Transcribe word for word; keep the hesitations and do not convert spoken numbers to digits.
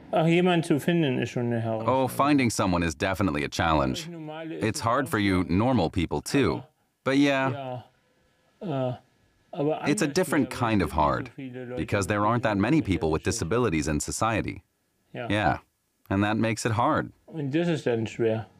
Ach, jemanden zu finden ist schon eine Oh, Herausforderung. finding someone is definitely a challenge. Normale ist It's es hard auch for you schwer. normal people too. But yeah, Ja, äh, aber it's a anders different schwer, weil es kind of gibt nicht so hard, viele Leute because mit there aren't that many people with Behindertengeschichten. disabilities in society. Ja. Yeah, and that makes it hard. Und das ist dann schwer.